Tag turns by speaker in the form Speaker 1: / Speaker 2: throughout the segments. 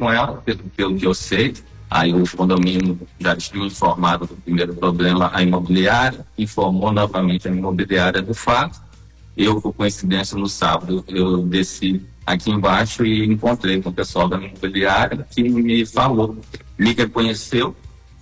Speaker 1: com ela, pelo que eu sei. Aí o condomínio já tinha informado do primeiro problema a imobiliária, informou novamente a imobiliária do fato. Eu, por coincidência, no sábado, eu desci aqui embaixo e encontrei com o pessoal da imobiliária que me falou, me reconheceu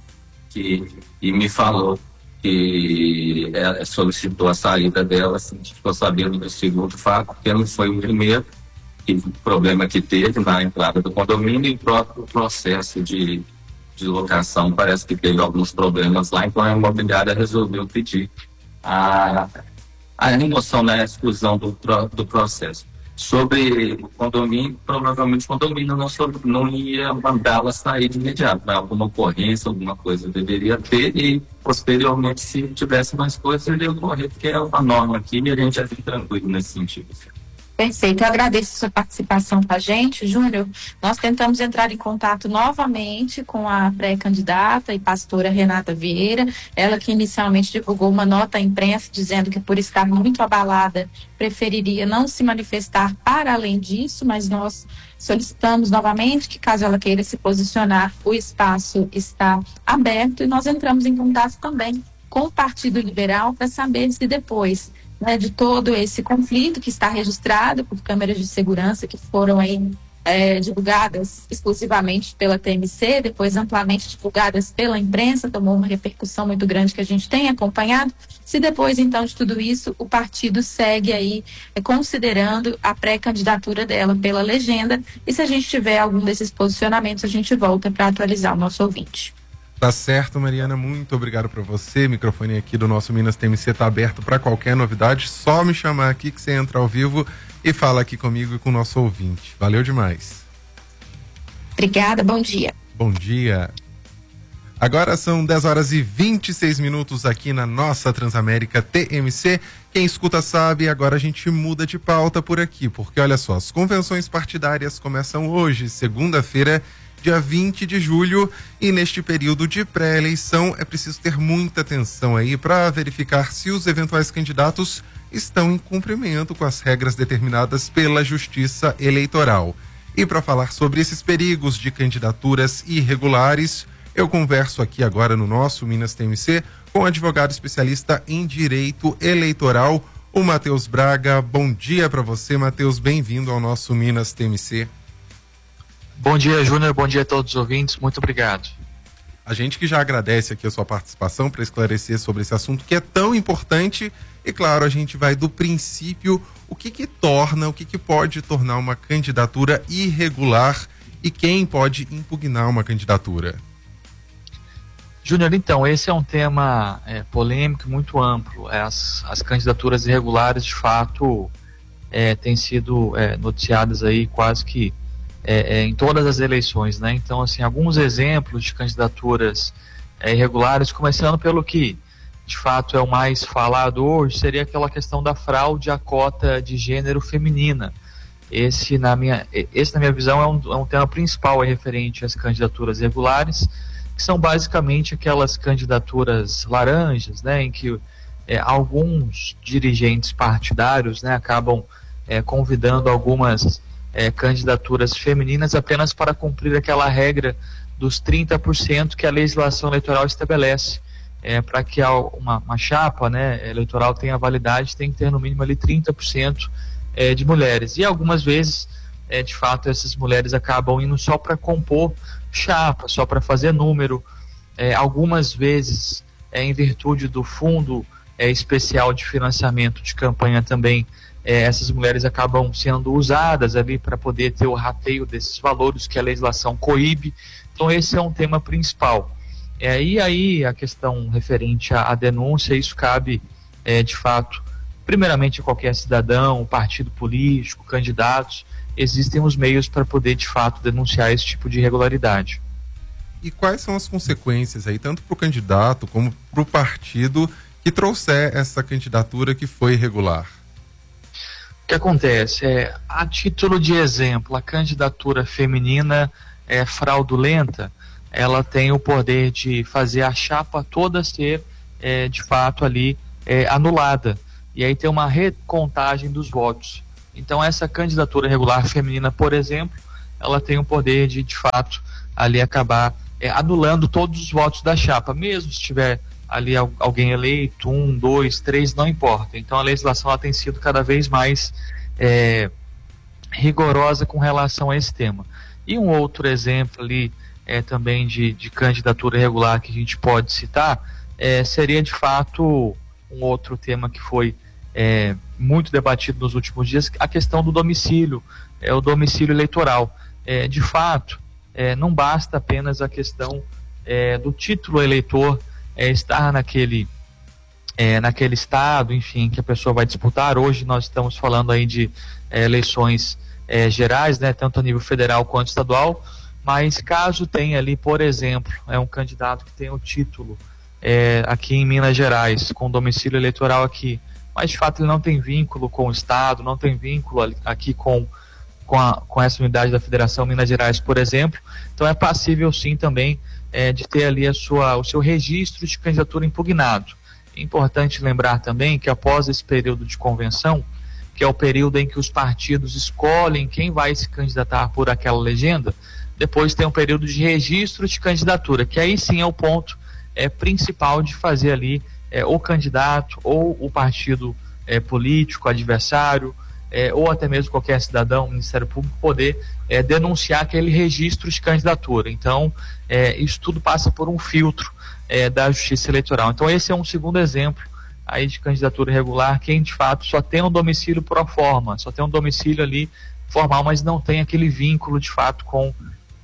Speaker 1: e me falou que ela solicitou a saída dela, assim, ficou sabendo do segundo fato, porque não foi o primeiro, que o problema que teve na entrada do condomínio e o próprio processo de locação parece que teve alguns problemas lá, então a imobiliária resolveu pedir a remoção, né, a exclusão do processo. Sobre o condomínio, provavelmente o condomínio não ia mandá-la sair de imediato, mas alguma ocorrência, alguma coisa deveria ter e posteriormente, se tivesse mais coisas, ele ia ocorrer, porque é uma norma aqui e a gente é bem tranquilo nesse sentido.
Speaker 2: Perfeito, eu agradeço a sua participação com a gente. Júnior, nós tentamos entrar em contato novamente com a pré-candidata e pastora Renata Vieira, ela que inicialmente divulgou uma nota à imprensa dizendo que por estar muito abalada, preferiria não se manifestar para além disso, mas nós solicitamos novamente que caso ela queira se posicionar, o espaço está aberto e nós entramos em contato também com o Partido Liberal para saber se depois, né, de todo esse conflito que está registrado por câmeras de segurança que foram aí divulgadas exclusivamente pela TMC, depois amplamente divulgadas pela imprensa, tomou uma repercussão muito grande que a gente tem acompanhado. Se depois, então, de tudo isso, o partido segue aí considerando a pré-candidatura dela pela legenda, e se a gente tiver algum desses posicionamentos, a gente volta para atualizar o nosso ouvinte.
Speaker 3: Tá certo, Mariana, muito obrigado para você. O microfone aqui do nosso Minas TMC tá aberto para qualquer novidade. Só me chamar aqui que você entra ao vivo e fala aqui comigo e com o nosso ouvinte. Valeu demais.
Speaker 2: Obrigada, bom dia.
Speaker 3: Bom dia. Agora são 10h26 aqui na nossa Transamérica TMC. Quem escuta sabe, agora a gente muda de pauta por aqui, porque olha só, as convenções partidárias começam hoje, segunda-feira, dia 20 de julho, e neste período de pré-eleição é preciso ter muita atenção aí para verificar se os eventuais candidatos estão em cumprimento com as regras determinadas pela Justiça Eleitoral. E para falar sobre esses perigos de candidaturas irregulares, eu converso aqui agora no nosso Minas TMC com o advogado especialista em direito eleitoral, o Matheus Braga. Bom dia para você, Matheus, bem-vindo ao nosso Minas TMC.
Speaker 4: Bom dia, Júnior. Bom dia a todos os ouvintes. Muito obrigado.
Speaker 3: A gente que já agradece aqui a sua participação para esclarecer sobre esse assunto que é tão importante. E claro, a gente vai do princípio, o que pode tornar uma candidatura irregular e quem pode impugnar uma candidatura.
Speaker 4: Júnior, então, esse é um tema polêmico, muito amplo. As candidaturas irregulares, de fato, têm sido noticiadas aí quase que em todas as eleições, né? Então, assim, alguns exemplos de candidaturas irregulares, começando pelo que de fato é o mais falado hoje, seria aquela questão da fraude à cota de gênero feminina. Esse, na minha visão, é um tema principal referente às candidaturas irregulares, que são basicamente aquelas candidaturas laranjas, né, em que alguns dirigentes partidários, né, acabam convidando algumas candidaturas femininas apenas para cumprir aquela regra dos 30% que a legislação eleitoral estabelece. Para que uma chapa, né, eleitoral tenha validade, tem que ter no mínimo ali 30% de mulheres. E algumas vezes, de fato, essas mulheres acabam indo só para compor chapa, só para fazer número. Algumas vezes, em virtude do fundo especial de financiamento de campanha também, essas mulheres acabam sendo usadas ali para poder ter o rateio desses valores que a legislação coíbe. Então esse é um tema principal. E aí a questão referente à denúncia, isso cabe de fato, primeiramente a qualquer cidadão, partido político, candidatos. Existem os meios para poder de fato denunciar esse tipo de irregularidade.
Speaker 3: E quais são as consequências aí, tanto para o candidato como para o partido que trouxer essa candidatura que foi irregular?
Speaker 4: O que acontece? A título de exemplo, a candidatura feminina fraudulenta, ela tem o poder de fazer a chapa toda ser, de fato, ali anulada. E aí tem uma recontagem dos votos. Então, essa candidatura irregular feminina, por exemplo, ela tem o poder de fato, ali acabar anulando todos os votos da chapa, mesmo se tiver ali alguém eleito, 1, 2, 3, não importa. Então a legislação ela tem sido cada vez mais rigorosa com relação a esse tema. E um outro exemplo ali também de candidatura irregular que a gente pode citar seria de fato um outro tema que foi muito debatido nos últimos dias, a questão do domicílio, o domicílio eleitoral. De fato, não basta apenas a questão do título eleitor estar naquele estado, enfim, que a pessoa vai disputar. Hoje nós estamos falando aí de eleições gerais, né, tanto a nível federal quanto estadual, mas caso tenha ali, por exemplo, um candidato que tem o título aqui em Minas Gerais, com domicílio eleitoral aqui, mas de fato ele não tem vínculo com o estado, não tem vínculo aqui com essa unidade da Federação Minas Gerais, por exemplo, então é passível sim também de ter ali o seu registro de candidatura impugnado. É importante lembrar também que após esse período de convenção, que é o período em que os partidos escolhem quem vai se candidatar por aquela legenda, depois tem um período de registro de candidatura, que aí sim é o ponto principal de fazer ali o candidato ou o partido político, adversário, ou até mesmo qualquer cidadão, Ministério Público, poder denunciar aquele registro de candidatura. Então, isso tudo passa por um filtro da Justiça Eleitoral. Então, esse é um segundo exemplo aí de candidatura irregular, quem de fato só tem um domicílio pro forma, só tem um domicílio ali formal, mas não tem aquele vínculo de fato com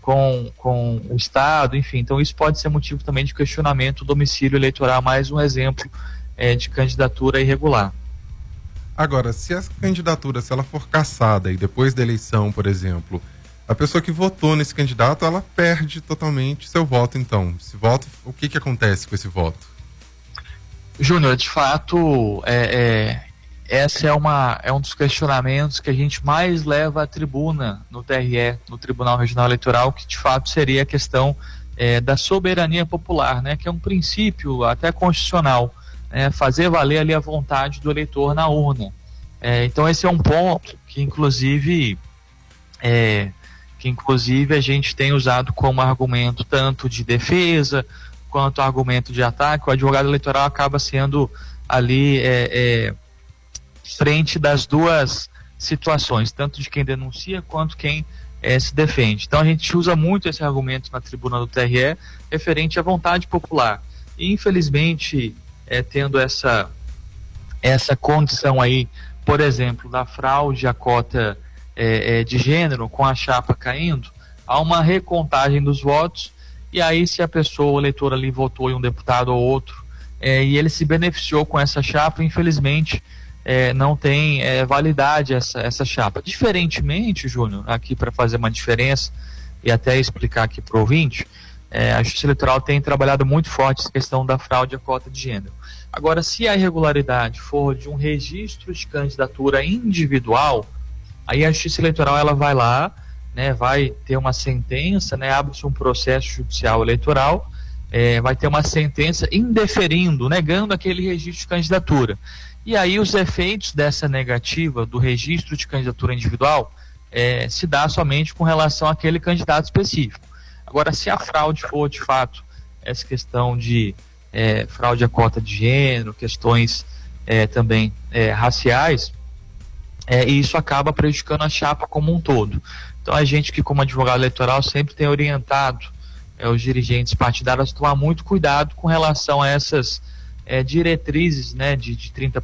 Speaker 4: o Estado, enfim. Então, isso pode ser motivo também de questionamento do domicílio eleitoral, mais um exemplo de candidatura irregular.
Speaker 3: Agora, se a candidatura, se ela for cassada e depois da eleição, por exemplo, a pessoa que votou nesse candidato, ela perde totalmente seu voto, então. Esse voto, o que acontece com esse voto?
Speaker 4: Júnior, de fato, essa é um dos questionamentos que a gente mais leva à tribuna no TRE, no Tribunal Regional Eleitoral, que de fato seria a questão da soberania popular, né, que é um princípio até constitucional, fazer valer ali a vontade do eleitor na urna. Então esse é um ponto que inclusive a gente tem usado como argumento tanto de defesa quanto argumento de ataque. O advogado eleitoral acaba sendo ali frente das duas situações, tanto de quem denuncia quanto quem se defende. Então a gente usa muito esse argumento na tribuna do TRE referente à vontade popular. E infelizmente, tendo essa condição aí, por exemplo, da fraude à cota de gênero, com a chapa caindo, há uma recontagem dos votos, e aí se a pessoa, o eleitor ali votou em um deputado ou outro, e ele se beneficiou com essa chapa, infelizmente não tem validade essa chapa. Diferentemente, Júnior, aqui para fazer uma diferença e até explicar aqui para o ouvinte, a Justiça Eleitoral tem trabalhado muito forte essa questão da fraude à cota de gênero. Agora, se a irregularidade for de um registro de candidatura individual, aí a Justiça Eleitoral ela vai lá, né, vai ter uma sentença, né, abre-se um processo judicial eleitoral, vai ter uma sentença indeferindo, negando aquele registro de candidatura. E aí os efeitos dessa negativa do registro de candidatura individual se dá somente com relação àquele candidato específico. Agora, se a fraude for, de fato, essa questão de fraude à cota de gênero, questões também raciais, isso acaba prejudicando a chapa como um todo. Então, a gente que, como advogado eleitoral, sempre tem orientado os dirigentes partidários a tomar muito cuidado com relação a essas diretrizes, né, de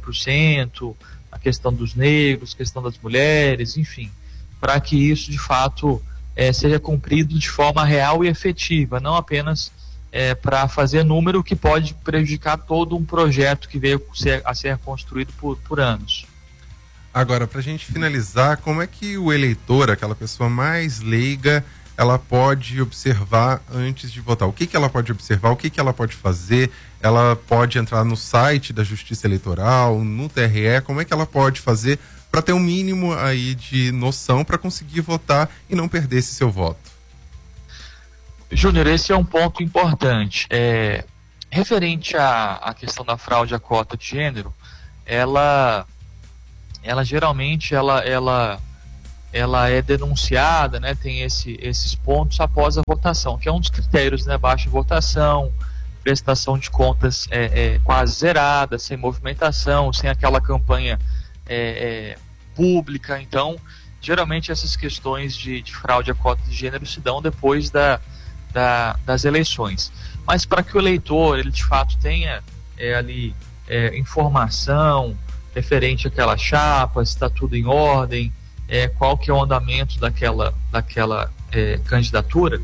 Speaker 4: 30%, a questão dos negros, a questão das mulheres, enfim, para que isso, de fato, seja cumprido de forma real e efetiva, não apenas para fazer número que pode prejudicar todo um projeto que veio a ser construído por anos.
Speaker 3: Agora, para a gente finalizar, como é que o eleitor, aquela pessoa mais leiga, ela pode observar antes de votar? O que ela pode observar? O que ela pode fazer? Ela pode entrar no site da Justiça Eleitoral, no TRE? Como é que ela pode fazer para ter um mínimo aí de noção para conseguir votar e não perder esse seu voto?
Speaker 4: Júnior, esse é um ponto importante. Referente à questão da fraude à cota de gênero, ela geralmente ela é denunciada, né, tem esses pontos após a votação, que é um dos critérios, né, baixa votação, prestação de contas quase zerada, sem movimentação, sem aquela campanha pública. Então, geralmente essas questões de fraude à cota de gênero se dão depois das eleições. Mas para que o eleitor, ele de fato tenha ali informação referente àquela chapa, se está tudo em ordem, qual que é o andamento daquela candidatura,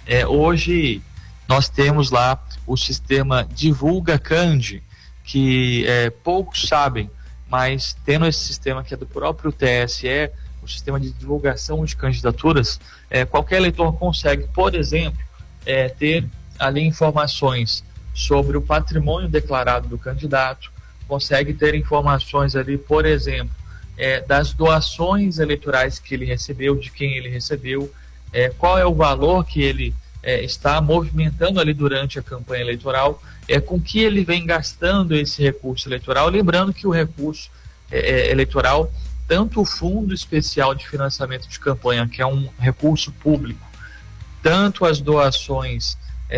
Speaker 4: hoje nós temos lá o sistema Divulga Candi, que poucos sabem, mas tendo esse sistema que é do próprio TSE, o sistema de divulgação de candidaturas, qualquer eleitor consegue, por exemplo, ter ali informações sobre o patrimônio declarado do candidato, consegue ter informações ali, por exemplo, das doações eleitorais que ele recebeu, de quem ele recebeu, qual é o valor que ele está movimentando ali durante a campanha eleitoral, com que ele vem gastando esse recurso eleitoral, lembrando que o recurso eleitoral, tanto o Fundo Especial de Financiamento de Campanha, que é um recurso público, tanto as doações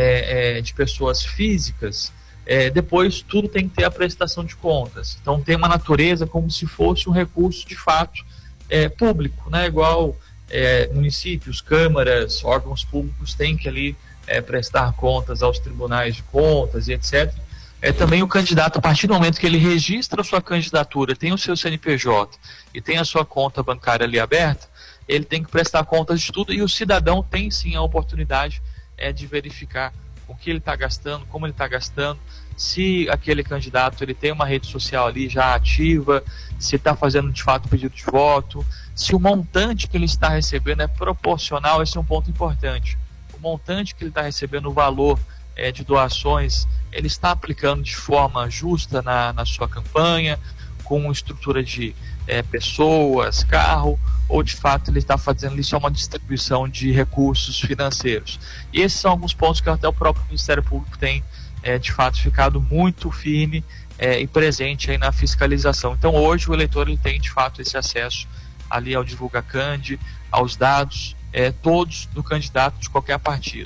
Speaker 4: de pessoas físicas, depois tudo tem que ter a prestação de contas. Então tem uma natureza como se fosse um recurso de fato público, né? Igual municípios, câmaras, órgãos públicos têm que ali prestar contas aos tribunais de contas e etc. Também o candidato, a partir do momento que ele registra a sua candidatura, tem o seu CNPJ e tem a sua conta bancária ali aberta, ele tem que prestar contas de tudo, e o cidadão tem sim a oportunidade de verificar o que ele está gastando, como ele está gastando, se aquele candidato ele tem uma rede social ali já ativa, se está fazendo de fato pedido de voto, se o montante que ele está recebendo é proporcional. Esse é um ponto importante. O montante que ele está recebendo, o valor de doações, ele está aplicando de forma justa na sua campanha, com estrutura de pessoas, carro, ou de fato ele está fazendo ali só uma distribuição de recursos financeiros. E esses são alguns pontos que até o próprio Ministério Público tem de fato ficado muito firme e presente aí na fiscalização. Então hoje o eleitor ele tem de fato esse acesso ali ao Divulga Candi, aos dados todos do candidato de qualquer partido.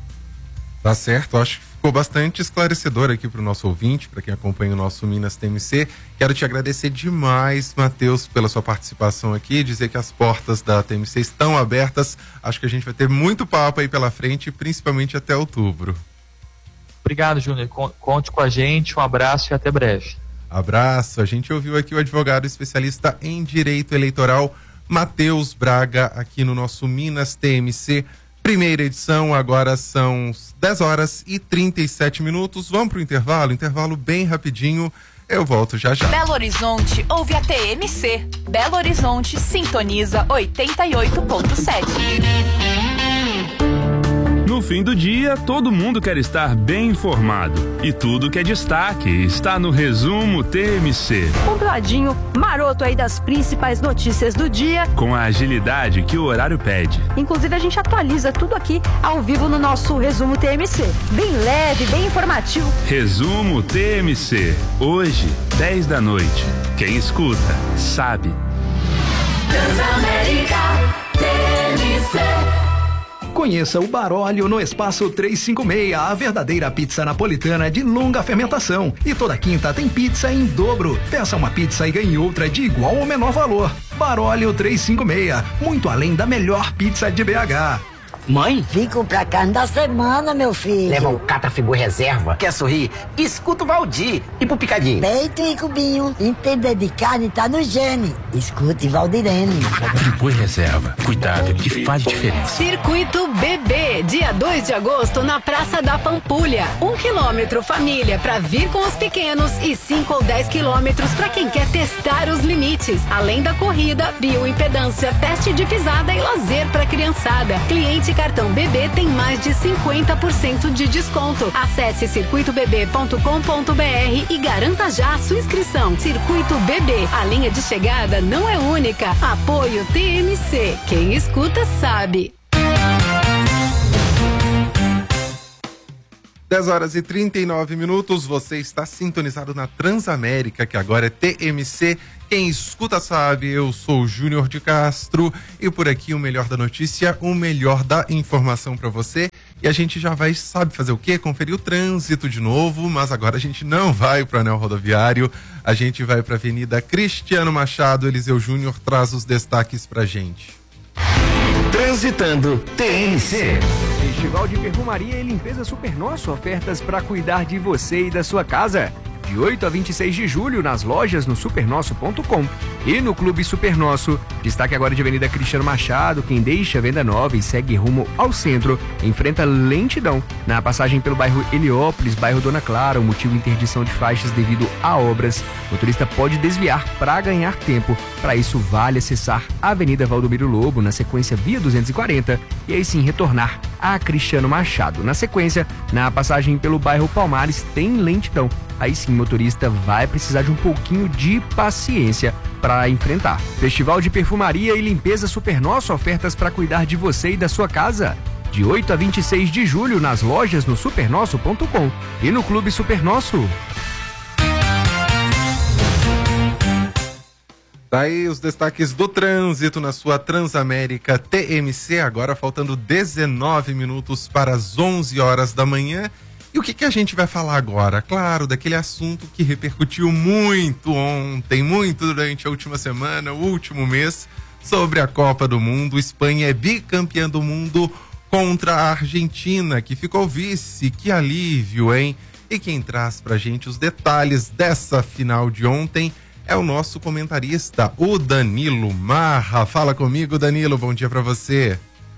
Speaker 3: Tá certo, acho que ficou bastante esclarecedor aqui para o nosso ouvinte, para quem acompanha o nosso Minas TMC. Quero te agradecer demais, Matheus, pela sua participação aqui, dizer que as portas da TMC estão abertas. Acho que a gente vai ter muito papo aí pela frente, principalmente até outubro.
Speaker 4: Obrigado, Júnior. Conte com a gente, um abraço e até breve.
Speaker 3: Abraço. A gente ouviu aqui o advogado especialista em direito eleitoral, Matheus Braga, aqui no nosso Minas TMC. Primeira edição, agora são 10 horas e 37 minutos. Vamos pro intervalo bem rapidinho. Eu volto já já.
Speaker 5: Belo Horizonte ouve a TMC. Belo Horizonte sintoniza 88.7.
Speaker 6: No fim do dia, todo mundo quer estar bem informado. E tudo que é destaque está no Resumo TMC.
Speaker 7: Compladinho, maroto aí das principais notícias do dia.
Speaker 6: Com a agilidade que o horário pede.
Speaker 7: Inclusive, a gente atualiza tudo aqui ao vivo no nosso Resumo TMC. Bem leve, bem informativo.
Speaker 6: Resumo TMC. Hoje, 10 da noite. Quem escuta, sabe.
Speaker 8: Transamérica TMC.
Speaker 9: Conheça o Baróleo no Espaço 356, a verdadeira pizza napolitana de longa fermentação. E toda quinta tem pizza em dobro. Peça uma pizza e ganhe outra de igual ou menor valor. Baróleo 356, muito além da melhor pizza de BH.
Speaker 10: Mãe? Vim comprar carne da semana, meu filho.
Speaker 11: Leva um Catafigu reserva. Quer sorrir? Escuta o Valdir. E pro picadinho?
Speaker 10: Peito e cubinho. Entender de carne tá no gene. Escute Valdirene.
Speaker 12: Frigo reserva. Cuidado que faz diferença.
Speaker 13: Circuito BB, dia 2 de agosto na Praça da Pampulha. 1 quilômetro família pra vir com os pequenos e 5 ou 10 quilômetros pra quem quer testar os limites. Além da corrida, bioimpedância, teste de pisada e lazer pra criançada. Cliente cartão BB tem mais de 50% de desconto. Acesse circuitobb.com.br e garanta já a sua inscrição. Circuito BB, a linha de chegada não é única. Apoio TMC. Quem escuta sabe.
Speaker 3: 10 horas e 39 minutos, você está sintonizado na Transamérica, que agora é TMC. Quem escuta sabe, eu sou o Júnior de Castro e por aqui o melhor da notícia, o melhor da informação para você. E a gente já vai, sabe fazer o quê? Conferir o trânsito de novo, mas agora a gente não vai para o anel rodoviário, a gente vai para a Avenida Cristiano Machado. Eliseu Júnior traz os destaques pra gente.
Speaker 9: Transitando TMC.
Speaker 14: Festival de Perfumaria e Limpeza Supernosso, ofertas para cuidar de você e da sua casa. De 8 a 26 de julho, nas lojas no supernosso.com e no Clube Supernosso. Destaque agora de Avenida Cristiano Machado. Quem deixa a Venda Nova e segue rumo ao centro, enfrenta lentidão na passagem pelo bairro Heliópolis, bairro Dona Clara. O motivo: interdição de faixas devido a obras. O motorista pode desviar para ganhar tempo. Para isso, vale acessar a Avenida Valdomiro Lobo, na sequência via 240, e aí sim retornar a Cristiano Machado. Na sequência, na passagem pelo bairro Palmares, tem lentidão. Aí sim, o motorista vai precisar de um pouquinho de paciência para enfrentar. Festival de Perfumaria e Limpeza Supernosso, ofertas para cuidar de você e da sua casa. De 8 a 26 de julho, nas lojas no supernosso.com e no Clube Supernosso.
Speaker 3: Daí os destaques do trânsito na sua Transamérica TMC, agora faltando 19 minutos para as 11 horas da manhã. E o que a gente vai falar agora? Claro, daquele assunto que repercutiu muito ontem, muito durante a última semana, o último mês, sobre a Copa do Mundo. Espanha é bicampeã do mundo contra a Argentina, que ficou vice. Que alívio, hein? E quem traz pra gente os detalhes dessa final de ontem é o nosso comentarista, o Danilo Marra. Fala comigo, Danilo, bom dia pra você.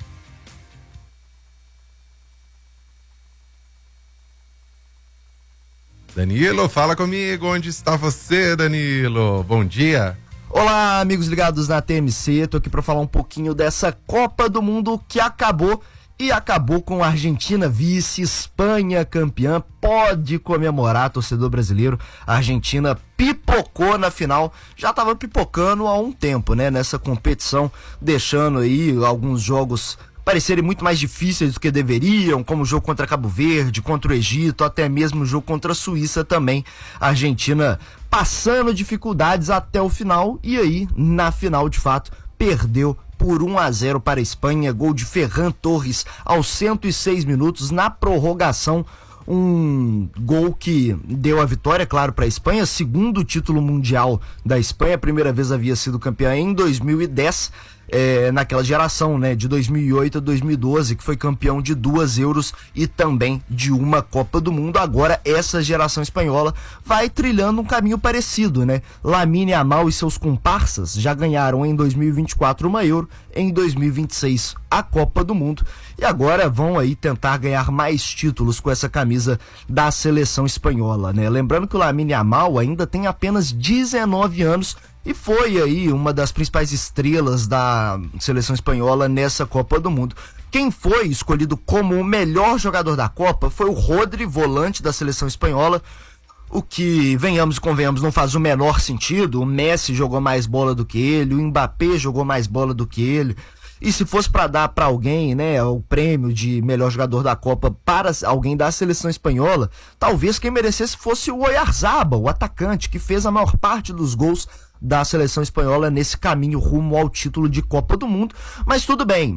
Speaker 3: Danilo, fala comigo, onde está você, Danilo? Bom dia.
Speaker 15: Olá, amigos ligados na TMC, tô aqui para falar um pouquinho dessa Copa do Mundo que acabou com a Argentina vice, Espanha campeã. Pode comemorar, torcedor brasileiro. A Argentina pipocou na final, já estava pipocando há um tempo, né, nessa competição, deixando aí alguns jogos parecerem muito mais difíceis do que deveriam, como o jogo contra Cabo Verde, contra o Egito, até mesmo o jogo contra a Suíça também. A Argentina passando dificuldades até o final, e aí, na final, de fato, perdeu por 1-0 para a Espanha. Gol de Ferran Torres aos 106 minutos, na prorrogação. Um gol que deu a vitória, claro, para a Espanha, segundo título mundial da Espanha. A primeira vez havia sido campeã em 2010, naquela geração, né, de 2008 a 2012, que foi campeão de 2 Euros e também de uma Copa do Mundo. Agora essa geração espanhola vai trilhando um caminho parecido, né? Lamine Yamal e seus comparsas já ganharam em 2024 uma Euro, em 2026 a Copa do Mundo, e agora vão aí tentar ganhar mais títulos com essa camisa da seleção espanhola, né? Lembrando que o Lamine Yamal ainda tem apenas 19 anos e foi aí uma das principais estrelas da seleção espanhola nessa Copa do Mundo. Quem foi escolhido como o melhor jogador da Copa foi o Rodri, volante da seleção espanhola, o que, venhamos e convenhamos, não faz o menor sentido. O Messi jogou mais bola do que ele, o Mbappé jogou mais bola do que ele. E se fosse para dar para alguém, né, o prêmio de melhor jogador da Copa para alguém da seleção espanhola, talvez quem merecesse fosse o Oyarzabal, o atacante que fez a maior parte dos gols da seleção espanhola nesse caminho rumo ao título de Copa do Mundo. Mas tudo bem.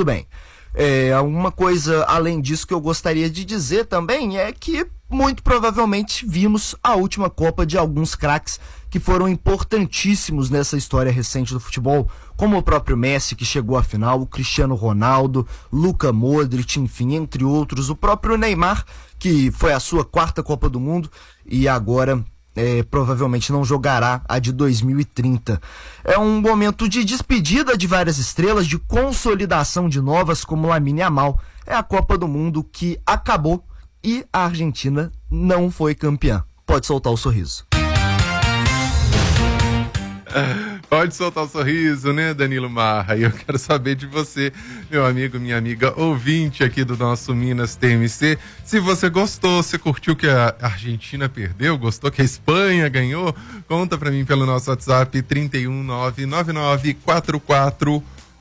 Speaker 15: Uma coisa além disso que eu gostaria de dizer também é que muito provavelmente vimos a última Copa de alguns craques que foram importantíssimos nessa história recente do futebol, como o próprio Messi, que chegou à final, o Cristiano Ronaldo, Luka Modric, enfim, entre outros, o próprio Neymar, que foi a sua 4ª Copa do Mundo e agora provavelmente não jogará a de 2030. É um momento de despedida de várias estrelas, de consolidação de novas, como Lamine Yamal. É a Copa do Mundo que acabou e a Argentina não foi campeã. Pode soltar o sorriso.
Speaker 3: Pode soltar o sorriso, né, Danilo Marra? E eu quero saber de você, meu amigo, minha amiga, ouvinte aqui do nosso Minas TMC. Se você gostou, se curtiu que a Argentina perdeu, gostou que a Espanha ganhou, conta pra mim pelo nosso WhatsApp 3199944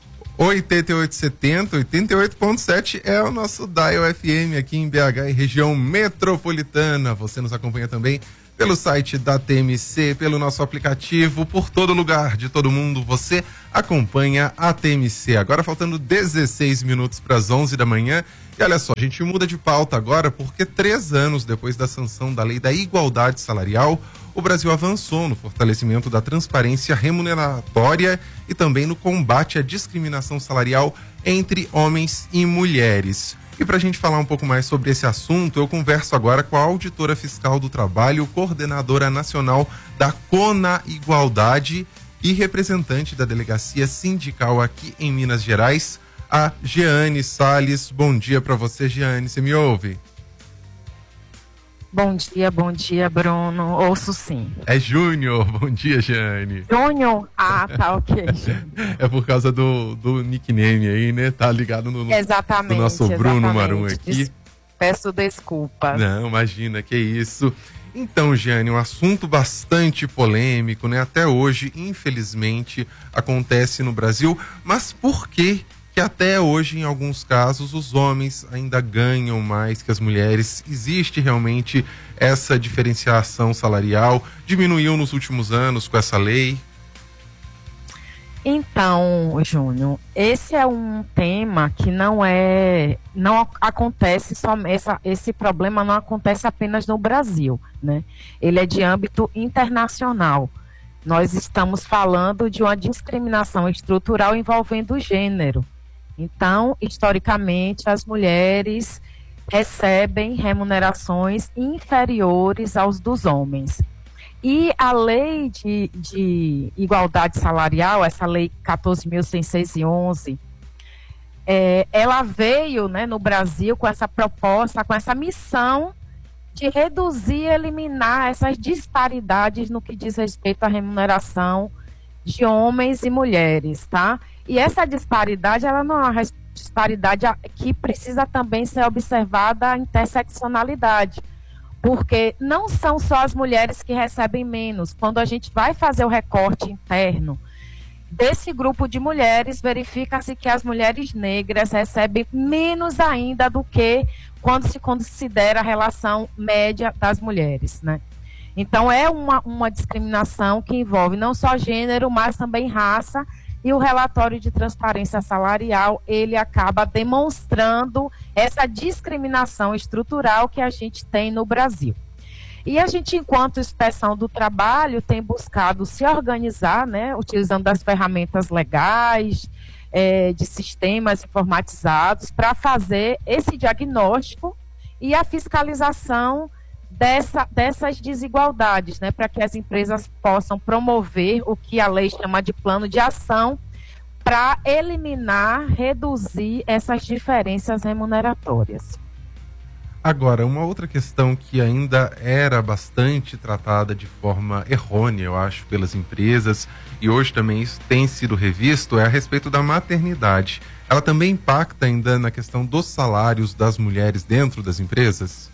Speaker 3: 8870, 88.7 é o nosso Dial FM aqui em BH e região metropolitana. Você nos acompanha também pelo site da TMC, pelo nosso aplicativo, por todo lugar, de todo mundo, você acompanha a TMC. Agora faltando 16 minutos para as 11 da manhã. E olha só, a gente muda de pauta agora porque 3 anos depois da sanção da Lei da Igualdade Salarial, o Brasil avançou no fortalecimento da transparência remuneratória e também no combate à discriminação salarial entre homens e mulheres. E para a gente falar um pouco mais sobre esse assunto, eu converso agora com a auditora fiscal do trabalho, coordenadora nacional da CONA Igualdade e representante da delegacia sindical aqui em Minas Gerais, a Jeane Salles. Bom dia para você, Jeane, você me ouve?
Speaker 16: Bom dia, Bruno. Ouço sim.
Speaker 3: É Júnior. Bom dia, Jeane.
Speaker 16: Júnior? Ah, tá, ok.
Speaker 3: É por causa do nickname aí, né? Tá ligado no nosso Bruno Marum aqui.
Speaker 16: Peço desculpas.
Speaker 3: Não, imagina, que isso. Então, Jeane, um assunto bastante polêmico, né? Até hoje, infelizmente, acontece no Brasil. Mas por que até hoje, em alguns casos, os homens ainda ganham mais que as mulheres? Existe realmente essa diferenciação salarial? Diminuiu nos últimos anos com essa lei?
Speaker 16: Então, Júnior, esse é um tema que não acontece só, esse problema não acontece apenas no Brasil, né? Ele é de âmbito internacional. Nós estamos falando de uma discriminação estrutural envolvendo o gênero. Então, historicamente, as mulheres recebem remunerações inferiores aos dos homens. E a lei de igualdade salarial, essa lei 14.611, ela veio, né, no Brasil com essa proposta, com essa missão de reduzir e eliminar essas disparidades no que diz respeito à remuneração de homens e mulheres, tá? E essa disparidade, ela não é uma disparidade que precisa também ser observada a interseccionalidade, porque não são só as mulheres que recebem menos. Quando a gente vai fazer o recorte interno desse grupo de mulheres, verifica-se que as mulheres negras recebem menos ainda do que quando se considera a relação média das mulheres, né? Então, é uma discriminação que envolve não só gênero, mas também raça, e o relatório de transparência salarial, ele acaba demonstrando essa discriminação estrutural que a gente tem no Brasil. E a gente, enquanto inspeção do trabalho, tem buscado se organizar, né, utilizando as ferramentas legais, de sistemas informatizados, para fazer esse diagnóstico e a fiscalização dessas desigualdades, né, para que as empresas possam promover o que a lei chama de plano de ação para eliminar, reduzir essas diferenças remuneratórias.
Speaker 3: Agora, uma outra questão que ainda era bastante tratada de forma errônea, eu acho, pelas empresas, e hoje também isso tem sido revisto, é a respeito da maternidade. Ela também impacta ainda na questão dos salários das mulheres dentro das empresas?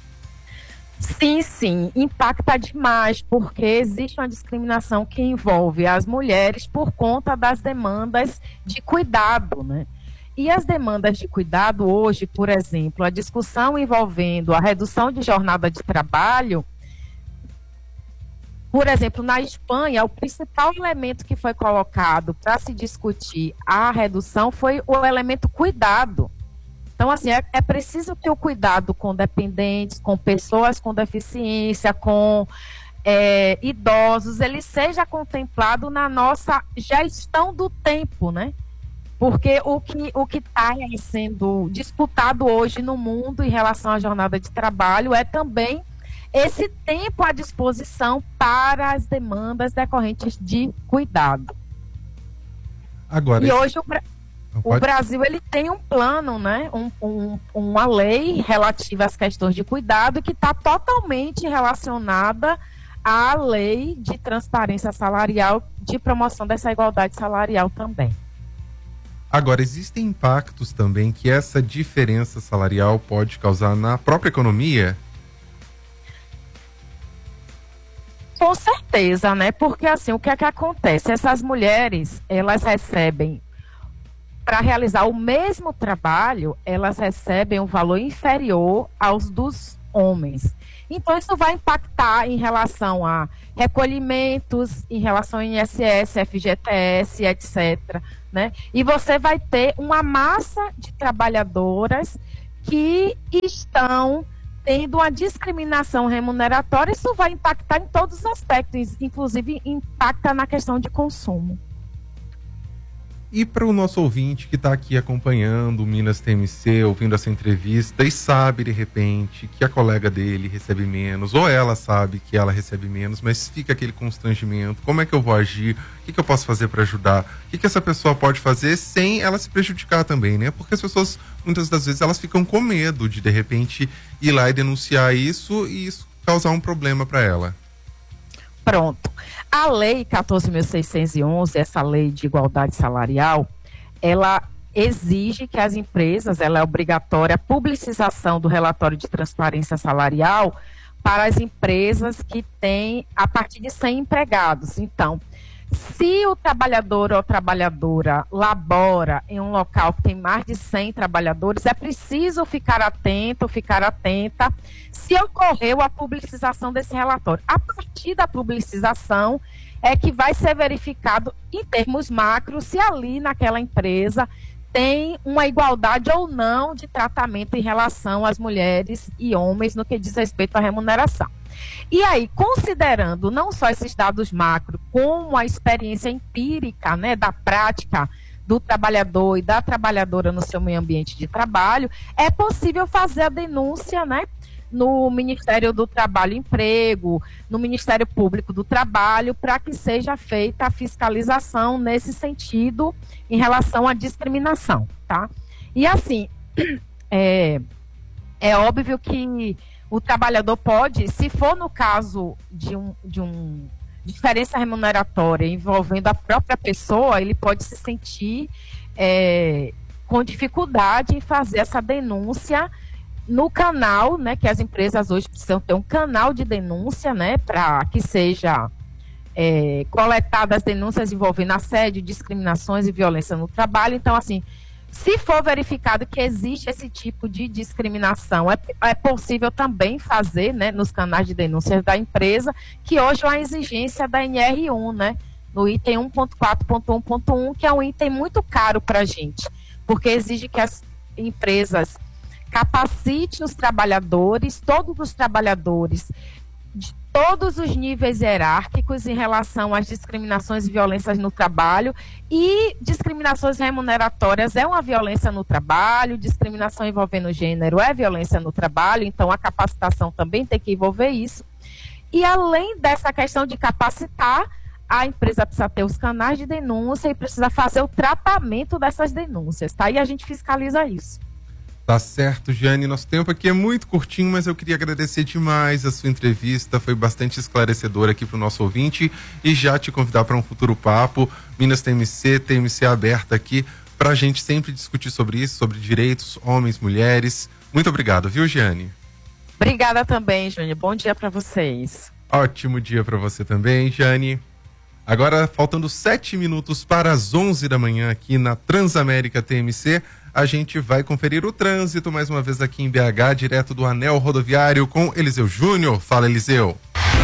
Speaker 16: Sim, impacta demais, porque existe uma discriminação que envolve as mulheres por conta das demandas de cuidado, né? E as demandas de cuidado hoje, por exemplo, a discussão envolvendo a redução de jornada de trabalho, por exemplo, na Espanha, o principal elemento que foi colocado para se discutir a redução foi o elemento cuidado. Então, assim, é preciso que o cuidado com dependentes, com pessoas com deficiência, com idosos, ele seja contemplado na nossa gestão do tempo, né? Porque o que está sendo disputado hoje no mundo em relação à jornada de trabalho é também esse tempo à disposição para as demandas decorrentes de cuidado.
Speaker 3: Agora,
Speaker 16: e hoje o Brasil, ele tem um plano, né? Uma lei relativa às questões de cuidado que está totalmente relacionada à lei de transparência salarial, de promoção dessa igualdade salarial também.
Speaker 3: Agora, existem impactos também que essa diferença salarial pode causar na própria economia?
Speaker 16: Com certeza, né? Porque assim, o que é que acontece? Essas mulheres, elas recebem, para realizar o mesmo trabalho, elas recebem um valor inferior aos dos homens. Então, isso vai impactar em relação a recolhimentos, em relação a INSS, FGTS, etc., né? E você vai ter uma massa de trabalhadoras que estão tendo uma discriminação remuneratória. Isso vai impactar em todos os aspectos, inclusive impacta na questão de consumo.
Speaker 3: E para o nosso ouvinte que está aqui acompanhando o Minas TMC, ouvindo essa entrevista e sabe de repente que a colega dele recebe menos, ou ela sabe que ela recebe menos, mas fica aquele constrangimento, como é que eu vou agir, o que eu posso fazer para ajudar, o que essa pessoa pode fazer sem ela se prejudicar também, né? Porque as pessoas, muitas das vezes, elas ficam com medo de repente ir lá e denunciar isso e isso causar um problema para ela.
Speaker 16: Pronto. A lei 14.611, essa lei de igualdade salarial, ela exige que as empresas, ela é obrigatória a publicização do relatório de transparência salarial para as empresas que têm a partir de 100 empregados. Então, se o trabalhador ou trabalhadora labora em um local que tem mais de 100 trabalhadores, é preciso ficar atento, ficar atenta se ocorreu a publicização desse relatório. A partir da publicização é que vai ser verificado em termos macros se ali naquela empresa tem uma igualdade ou não de tratamento em relação às mulheres e homens no que diz respeito à remuneração. E aí, considerando não só esses dados macro, como a experiência empírica, né, da prática do trabalhador e da trabalhadora no seu meio ambiente de trabalho, é possível fazer a denúncia, né, no Ministério do Trabalho e Emprego, no Ministério Público do Trabalho, para que seja feita a fiscalização nesse sentido em relação à discriminação, tá? E assim, é óbvio que o trabalhador pode, se for no caso de diferença remuneratória envolvendo a própria pessoa, ele pode se sentir com dificuldade em fazer essa denúncia no canal, né, que as empresas hoje precisam ter um canal de denúncia, né, para que seja coletadas denúncias envolvendo assédio, discriminações e violência no trabalho. Então, assim, se for verificado que existe esse tipo de discriminação, é possível também fazer, né, nos canais de denúncias da empresa, que hoje é uma exigência da NR1, né, no item 1.4.1.1, que é um item muito caro para a gente, porque exige que as empresas capacitem os trabalhadores, todos os trabalhadores, de todos os níveis hierárquicos em relação às discriminações e violências no trabalho. E discriminações remuneratórias é uma violência no trabalho, discriminação envolvendo gênero é violência no trabalho, então a capacitação também tem que envolver isso. E além dessa questão de capacitar, a empresa precisa ter os canais de denúncia e precisa fazer o tratamento dessas denúncias, tá? E a gente fiscaliza isso.
Speaker 3: Tá certo, Jane, nosso tempo aqui é muito curtinho, mas eu queria agradecer demais a sua entrevista, foi bastante esclarecedora aqui para o nosso ouvinte e já te convidar para um futuro papo. Minas TMC aberta aqui para a gente sempre discutir sobre isso, sobre direitos, homens, mulheres. Muito obrigado, viu, Jane?
Speaker 16: Obrigada também, Jane, bom dia para vocês.
Speaker 3: Ótimo dia para você também, Jane. Agora, faltando 7 minutos para as 11 da manhã aqui na Transamérica TMC, a gente vai conferir o trânsito mais uma vez aqui em BH, direto do Anel Rodoviário com Eliseu Júnior. Fala, Eliseu.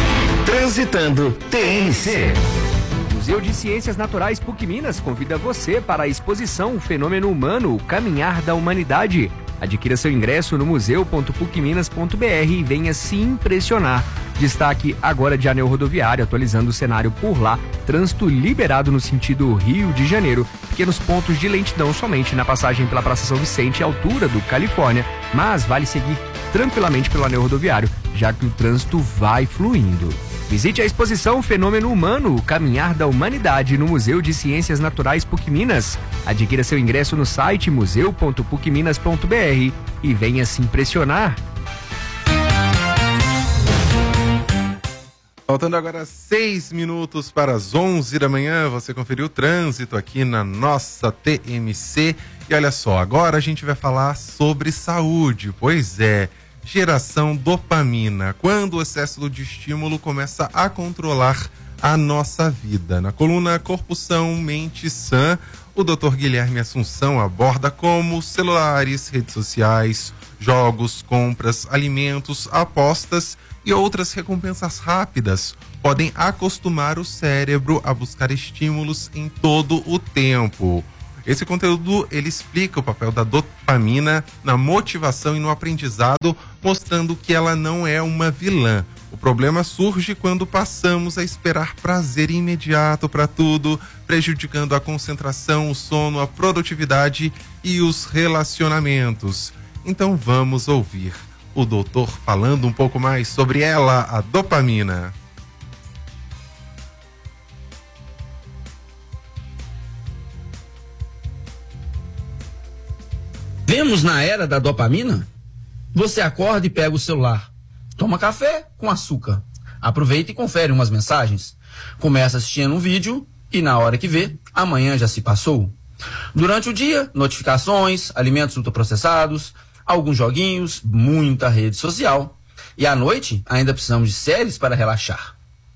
Speaker 9: Transitando TMC. O Museu de Ciências Naturais PUC Minas convida você para a exposição O Fenômeno Humano, o Caminhar da Humanidade. Adquira seu ingresso no museu.pucminas.br e venha se impressionar. Destaque agora de Anel Rodoviário, atualizando o cenário por lá. Trânsito liberado no sentido Rio de Janeiro. Pequenos pontos de lentidão somente na passagem pela Praça São Vicente, altura do Califórnia. Mas vale seguir tranquilamente pelo Anel Rodoviário, já que o trânsito vai fluindo. Visite a exposição Fenômeno Humano, o Caminhar da Humanidade no Museu de Ciências Naturais PUC Minas. Adquira seu ingresso no site museu.pucminas.br e venha se impressionar.
Speaker 3: Faltando agora 6 minutos para as 11 da manhã, você conferiu o trânsito aqui na nossa TMC. E olha só, agora a gente vai falar sobre saúde. Pois é, geração dopamina, quando o excesso de estímulo começa a controlar a nossa vida. Na coluna Corpo São, Mente Sã, o Dr. Guilherme Assunção aborda como celulares, redes sociais, jogos, compras, alimentos, apostas e outras recompensas rápidas podem acostumar o cérebro a buscar estímulos em todo o tempo. Esse conteúdo, ele explica o papel da dopamina na motivação e no aprendizado, mostrando que ela não é uma vilã. O problema surge quando passamos a esperar prazer imediato para tudo, prejudicando a concentração, o sono, a produtividade e os relacionamentos. Então vamos ouvir o doutor falando um pouco mais sobre ela, a dopamina.
Speaker 17: Vemos na era da dopamina? Você acorda e pega o celular. Toma café com açúcar. Aproveita e confere umas mensagens. Começa assistindo um vídeo e na hora que vê, amanhã já se passou. Durante o dia, notificações, alimentos ultraprocessados, alguns joguinhos, muita rede social. E à noite, ainda precisamos de séries para relaxar.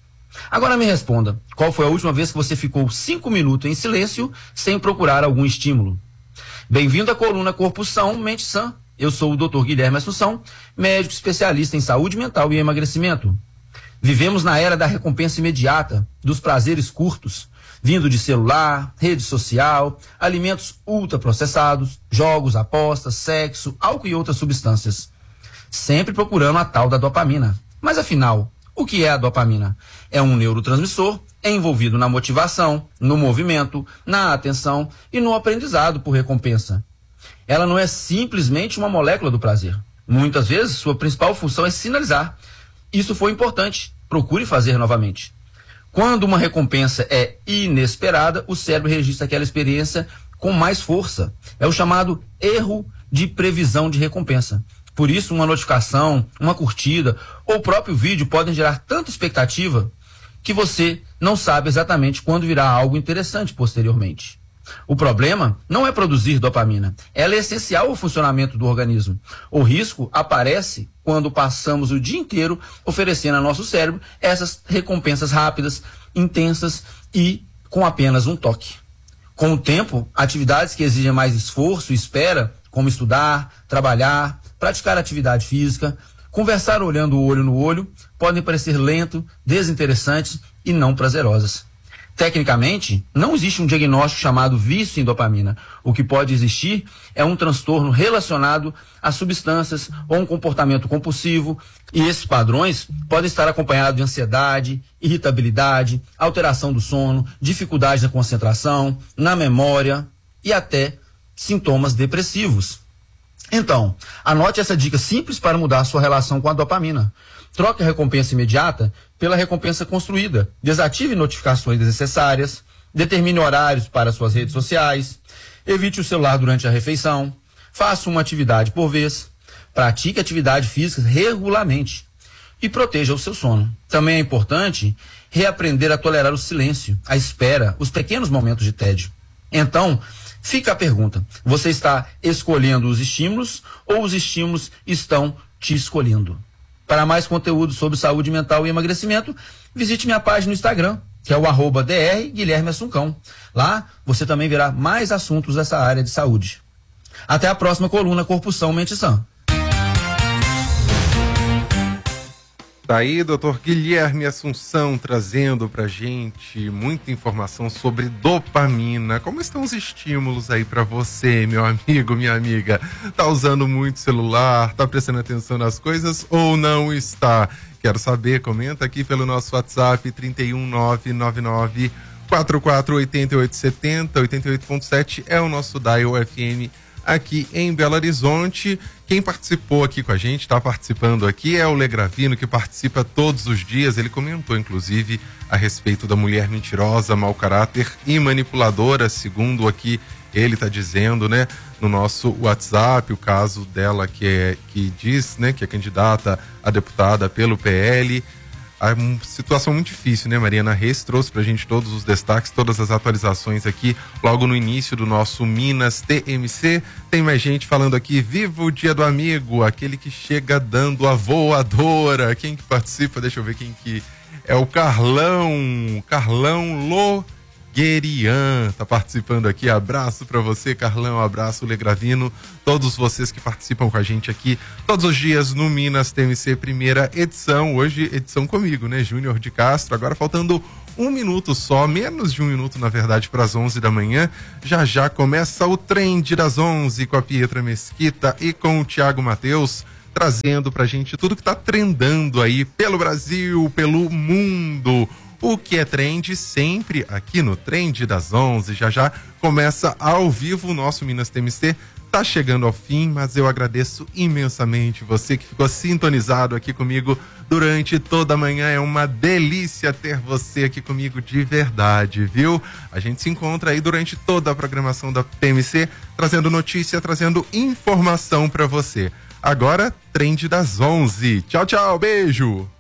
Speaker 17: Agora me responda, qual foi a última vez que você ficou 5 minutos em silêncio sem procurar algum estímulo? Bem-vindo à coluna Corpo São, Mente Sã. Eu sou o Dr. Guilherme Assunção, médico especialista em saúde mental e emagrecimento. Vivemos na era da recompensa imediata, dos prazeres curtos, vindo de celular, rede social, alimentos ultraprocessados, jogos, apostas, sexo, álcool e outras substâncias. Sempre procurando a tal da dopamina. Mas afinal, o que é a dopamina? É um neurotransmissor envolvido na motivação, no movimento, na atenção e no aprendizado por recompensa. Ela não é simplesmente uma molécula do prazer. Muitas vezes, sua principal função é sinalizar. Isso foi importante. Procure fazer novamente. Quando uma recompensa é inesperada, o cérebro registra aquela experiência com mais força. É o chamado erro de previsão de recompensa. Por isso, uma notificação, uma curtida ou o próprio vídeo podem gerar tanta expectativa que você não sabe exatamente quando virá algo interessante posteriormente. O problema não é produzir dopamina. Ela é essencial ao funcionamento do organismo. O risco aparece quando passamos o dia inteiro oferecendo ao nosso cérebro essas recompensas rápidas, intensas e com apenas um toque. Com o tempo, atividades que exigem mais esforço e espera, como estudar, trabalhar, praticar atividade física, conversar olhando o olho no olho, podem parecer lento, desinteressantes e não prazerosas. Tecnicamente, não existe um diagnóstico chamado vício em dopamina. O que pode existir é um transtorno relacionado a substâncias ou um comportamento compulsivo, e esses padrões podem estar acompanhados de ansiedade, irritabilidade, alteração do sono, dificuldade na concentração, na memória e até sintomas depressivos. Então, anote essa dica simples para mudar a sua relação com a dopamina. Troque a recompensa imediata pela recompensa construída. Desative notificações desnecessárias. Determine horários para suas redes sociais. Evite o celular durante a refeição. Faça uma atividade por vez. Pratique atividade física regularmente. E proteja o seu sono. Também é importante reaprender a tolerar o silêncio, a espera, os pequenos momentos de tédio. Então, fica a pergunta: você está escolhendo os estímulos ou os estímulos estão te escolhendo? Para mais conteúdo sobre saúde mental e emagrecimento, visite minha página no Instagram, que é o @Dr. Guilherme Assuncão. Lá você também verá mais assuntos dessa área de saúde. Até a próxima coluna Corpo São, Mente Sã.
Speaker 3: Tá aí, doutor Guilherme Assunção, trazendo pra gente muita informação sobre dopamina. Como estão os estímulos aí pra você, meu amigo, minha amiga? Tá usando muito celular? Tá prestando atenção nas coisas ou não está? Quero saber, comenta aqui pelo nosso WhatsApp 31999 448870, 88.7 é o nosso dial FM aqui em Belo Horizonte. Quem participou aqui com a gente, está participando aqui, é o Legravino, que participa todos os dias. Ele comentou, inclusive, a respeito da mulher mentirosa, mau caráter e manipuladora, segundo aqui ele está dizendo, né, no nosso WhatsApp, o caso dela que diz, né, que é candidata a deputada pelo PL. É uma situação muito difícil, né, Mariana Reis trouxe pra gente todos os destaques, todas as atualizações aqui, logo no início do nosso Minas TMC. Tem mais gente falando aqui: viva o Dia do Amigo, aquele que chega dando a voadora. Quem que participa? Deixa eu ver quem que é. O Carlão Guerian tá participando aqui. Abraço para você, Carlão, abraço, Legravino, todos vocês que participam com a gente aqui todos os dias no Minas TMC, primeira edição. Hoje, edição comigo, né, Júnior de Castro. Agora faltando 1 minuto só, menos de 1 minuto, na verdade, para as 11 da manhã. Já começa o Trend das 11 com a Pietra Mesquita e com o Thiago Mateus, trazendo pra gente tudo que tá trendando aí pelo Brasil, pelo mundo. O que é trend sempre aqui no Trend das 11. Já começa ao vivo o nosso Minas TMC. Tá chegando ao fim, mas eu agradeço imensamente você que ficou sintonizado aqui comigo durante toda a manhã. É uma delícia ter você aqui comigo de verdade, viu? A gente se encontra aí durante toda a programação da TMC, trazendo notícia, trazendo informação pra você. Agora, Trend das 11. Tchau, tchau, beijo!